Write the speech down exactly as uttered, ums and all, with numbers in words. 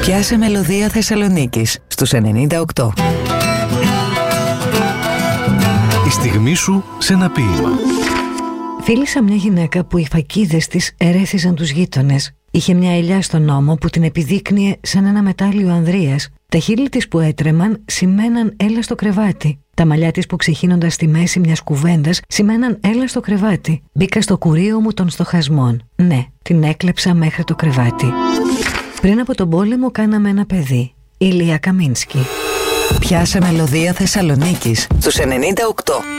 Πιάσε μελωδία Θεσσαλονίκης στους ενενήντα οκτώ. Η στιγμή σου σε ένα ποίημα. Φίλησα μια γυναίκα που οι φακίδες της ερέθιζαν τους γείτονες. Είχε μια ελιά στον ώμο που την επιδείκνυε σαν ένα μετάλλιο ανδρείας. Τα χείλη της που έτρεμαν σημαίναν έλα στο κρεβάτι. Τα μαλλιά της που ξεχύνονταν στη μέση μιας κουβέντας σημαίναν έλα στο κρεβάτι. Μπήκα στο κουρίο μου των στοχασμών. Ναι, την έκλεψα μέχρι το κρεβάτι. Πριν από τον πόλεμο κάναμε ένα παιδί. Ηλία Καμίνσκι. Πιάσε μελωδία Θεσσαλονίκης στους ενενήντα οκτώ.